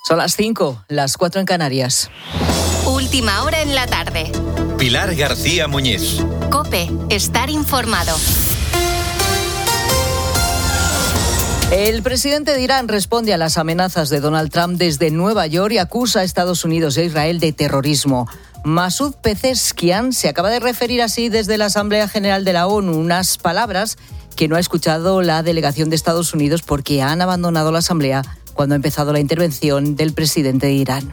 Son las 5, las 4 en Canarias. Última hora en la tarde. Pilar García Muñiz. COPE, estar informado. El presidente de Irán responde a las amenazas de Donald Trump desde Nueva York y acusa a Estados Unidos e Israel de terrorismo. Masoud Pezeshkian se acaba de referir así desde la Asamblea General de la ONU, unas palabras que no ha escuchado la delegación de Estados Unidos porque han abandonado la Asamblea cuando ha empezado la intervención del presidente de Irán.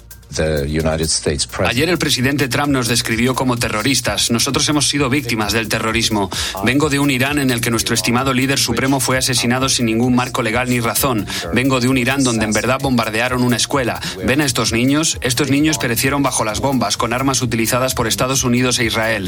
Ayer el presidente Trump nos describió como terroristas. Nosotros hemos sido víctimas del terrorismo. Vengo de un Irán en el que nuestro estimado líder supremo fue asesinado sin ningún marco legal ni razón. Vengo de un Irán donde en verdad bombardearon una escuela. ¿Ven a estos niños? Estos niños perecieron bajo las bombas con armas utilizadas por Estados Unidos e Israel.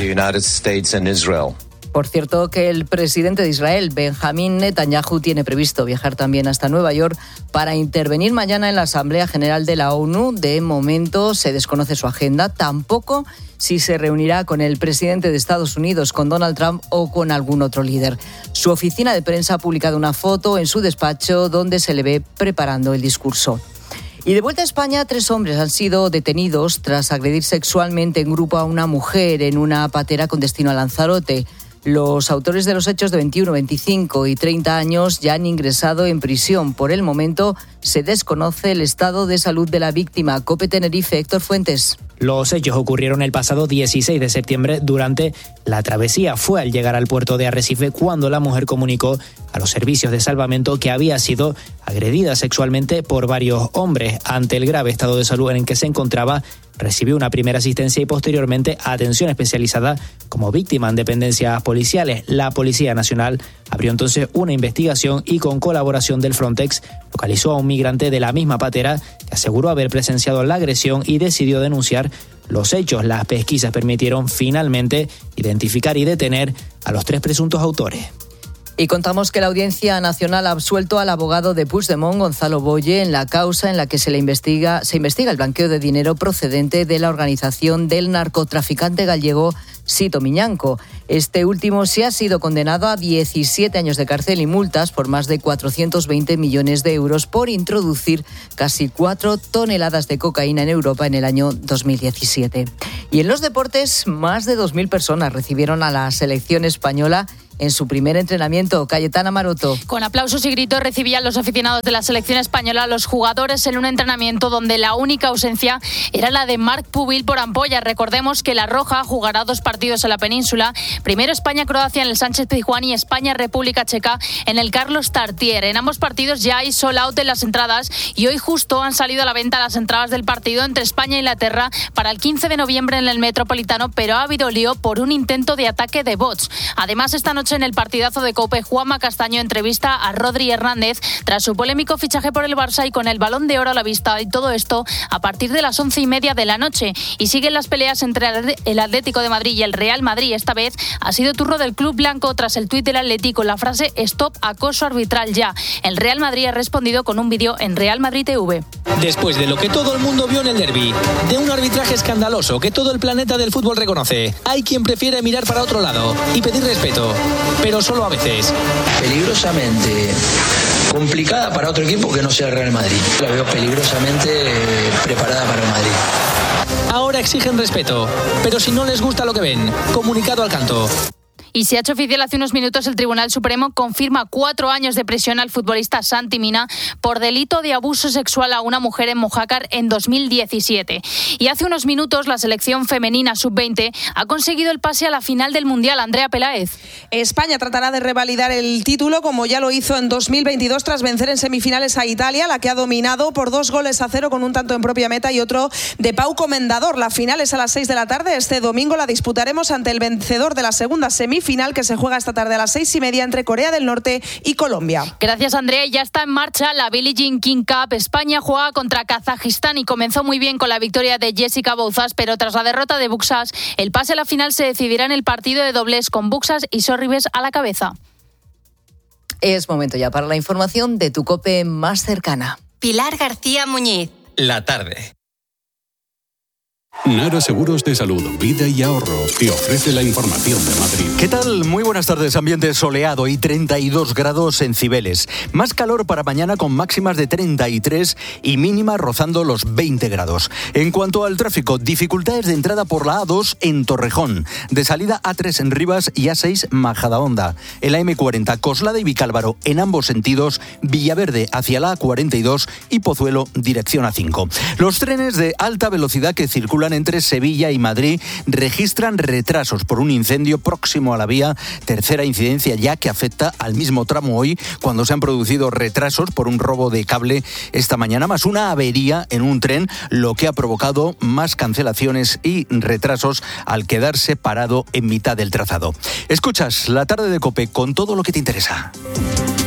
Por cierto, que el presidente de Israel, Benjamín Netanyahu, tiene previsto viajar también hasta Nueva York para intervenir mañana en la Asamblea General de la ONU. De momento se desconoce su agenda, tampoco si se reunirá con el presidente de Estados Unidos, con Donald Trump o con algún otro líder. Su oficina de prensa ha publicado una foto en su despacho donde se le ve preparando el discurso. Y de vuelta a España, 3 hombres han sido detenidos tras agredir sexualmente en grupo a una mujer en una patera con destino a Lanzarote. Los autores de los hechos de 21, 25 y 30 años ya han ingresado en prisión. Por el momento se desconoce el estado de salud de la víctima. COPE Tenerife, Héctor Fuentes. Los hechos ocurrieron el pasado 16 de septiembre durante la travesía. Fue al llegar al puerto de Arrecife cuando la mujer comunicó a los servicios de salvamento que había sido agredida sexualmente por varios hombres. Ante el grave estado de salud en el que se encontraba, recibió una primera asistencia y posteriormente atención especializada como víctima en dependencias policiales. La Policía Nacional abrió entonces una investigación y con colaboración del Frontex localizó a un migrante de la misma patera que aseguró haber presenciado la agresión y decidió denunciar los hechos. Las pesquisas permitieron finalmente identificar y detener a los 3 presuntos autores. Y contamos que la Audiencia Nacional ha absuelto al abogado de Puigdemont, Gonzalo Boye, en la causa en la que se investiga el blanqueo de dinero procedente de la organización del narcotraficante gallego Sito Miñanco. Este último sí ha sido condenado a 17 años de cárcel y multas por más de 420 millones de euros por introducir casi 4 toneladas de cocaína en Europa en el año 2017. Y en los deportes, más de 2.000 personas recibieron a la selección española en su primer entrenamiento. Cayetana Maroto. Con aplausos y gritos recibían los aficionados de la selección española a los jugadores en un entrenamiento donde la única ausencia era la de Marc Pubil por ampolla. Recordemos que la Roja jugará 2 partidos en la península. Primero España-Croacia en el Sánchez-Pizjuán y España-República Checa en el Carlos Tartier. En ambos partidos ya hay sold out en las entradas y hoy justo han salido a la venta las entradas del partido entre España e Inglaterra para el 15 de noviembre en el Metropolitano, pero ha habido lío por un intento de ataque de bots. Además, esta noche en el partidazo de COPE, Juanma Castaño entrevista a Rodri Hernández tras su polémico fichaje por el Barça y con el Balón de Oro a la vista, y todo esto a partir de las 11:30 de la noche. Y siguen las peleas entre el Atlético de Madrid y el Real Madrid. Esta vez ha sido turno del club blanco tras el tuit del Atlético con la frase "Stop acoso arbitral ya". El Real Madrid ha respondido con un vídeo en Real Madrid TV. Después de lo que todo el mundo vio en el derbi, de un arbitraje escandaloso que todo el planeta del fútbol reconoce, hay quien prefiere mirar para otro lado y pedir respeto, pero solo a veces. Peligrosamente complicada para otro equipo que no sea el Real Madrid. La veo peligrosamente preparada para el Madrid. Ahora exigen respeto, pero si no les gusta lo que ven, comunicado al canto. Y se ha hecho oficial hace unos minutos, el Tribunal Supremo confirma 4 años de prisión al futbolista Santi Mina por delito de abuso sexual a una mujer en Mojácar en 2017. Y hace unos minutos la selección femenina sub-20 ha conseguido el pase a la final del Mundial. Andrea Peláez. España tratará de revalidar el título como ya lo hizo en 2022 tras vencer en semifinales a Italia, la que ha dominado por 2-0 con un tanto en propia meta y otro de Pau Comendador. La final es a las 6 de la tarde. Este domingo la disputaremos ante el vencedor de la segunda semifinal que se juega esta tarde a las 6:30 entre Corea del Norte y Colombia. Gracias, Andrea. Ya está en marcha la Billie Jean King Cup. España juega contra Kazajistán y comenzó muy bien con la victoria de Jessica Bouzas, pero tras la derrota de Buxas, el pase a la final se decidirá en el partido de dobles con Buxas y Sorribes a la cabeza. Es momento ya para la información de tu COPE más cercana. Pilar García Muñiz. La tarde. Nara Seguros de Salud, Vida y Ahorro te ofrece la información de Madrid. ¿Qué tal? Muy buenas tardes. Ambiente soleado y 32 grados en Cibeles. Más calor para mañana con máximas de 33 y mínimas rozando los 20 grados. En cuanto al tráfico, dificultades de entrada por la A2 en Torrejón. De salida A3 en Rivas y A6 Majadahonda. En la M40 Coslada y Vicálvaro en ambos sentidos. Villaverde hacia la A42 y Pozuelo dirección A5. Los trenes de alta velocidad que circulan entre Sevilla y Madrid registran retrasos por un incendio próximo a la vía. Tercera incidencia ya que afecta al mismo tramo hoy, cuando se han producido retrasos por un robo de cable esta mañana, más una avería en un tren, lo que ha provocado más cancelaciones y retrasos al quedarse parado en mitad del trazado. Escuchas La Tarde de COPE con todo lo que te interesa.